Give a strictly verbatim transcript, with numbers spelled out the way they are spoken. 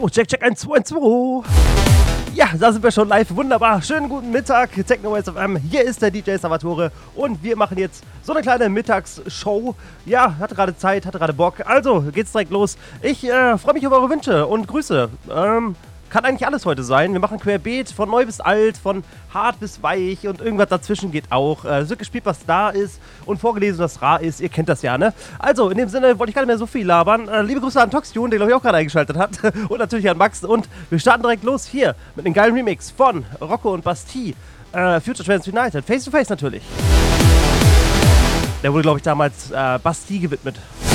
So, check, check, eins, zwei, eins, zwei. Ja, da sind wir schon live. Wunderbar. Schönen guten Mittag. Techno-Waves F M. Hier ist der D J Salvatore. Und wir machen jetzt so eine kleine Mittagsshow. Ja, hatte gerade Zeit, hatte gerade Bock. Also, geht's direkt los. Ich äh, freue mich auf eure Wünsche und Grüße. Ähm... Kann eigentlich alles heute sein. Wir machen Querbeet, von neu bis alt, von hart bis weich und irgendwas dazwischen geht auch. Äh, es wird gespielt, was da ist und vorgelesen, was rar ist. Ihr kennt das ja, ne? Also, in dem Sinne wollte ich gar nicht mehr so viel labern. Äh, liebe Grüße an Toxtune, der glaube ich auch gerade eingeschaltet hat. Und natürlich an Max. Und wir starten direkt los hier mit einem geilen Remix von Rocco und Bastille. Äh, Future Trends United. Face to Face natürlich. Der wurde, glaube ich, damals äh, Bastille gewidmet.